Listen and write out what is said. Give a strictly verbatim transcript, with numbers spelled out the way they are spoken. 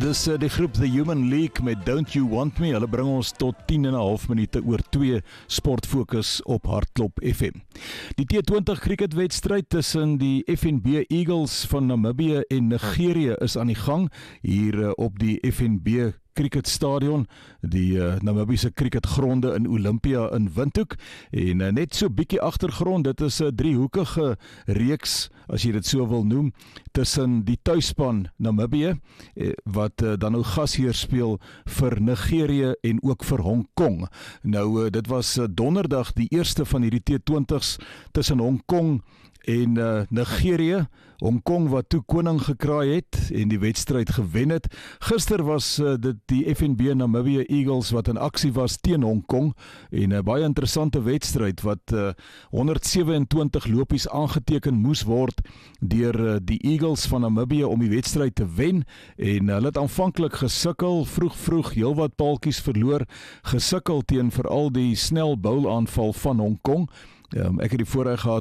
Dis uh, die groep The Human League met Don't You Want Me. Hulle bring ons tot tien en 'n half minute oor twee sportfokus op Hartklop F M. Die T twintig cricketwedstryd tussen die F N B Eagles van Namibië en Nigerië is aan die gang hier uh, op die F N B cricketstadion, die uh, Namibiese cricketgronde in Olympia in Windhoek. En uh, net so bietjie agtergrond, dit is 'n uh, driehoekige reeks, as jy dit so wil noem, tussen die tuisspan Namibië, eh, wat uh, dan nou gasheer speel vir Nigerië en ook vir Hong Kong. Nou, uh, dit was uh, donderdag die eerste van hierdie T twintigs tussen Hong Kong en uh, Nigerië. Hong Kong wat toe koning gekraai het en die wedstryd gewen het. Gister was uh, dit die F N B Namibië Eagles wat in aksie was teen Hong Kong en 'n uh, baie interessante wedstryd wat uh, honderd sewe en twintig lopies aangeteken moes word deur uh, die Eagles van Namibië om die wedstryd te wen en uh, hulle het aanvanklik gesukkel, vroeg vroeg heelwat paaltjies verloor, gesukkel teen veral die snel bowl aanval van Hong Kong. Um, ek het die voorreg gehad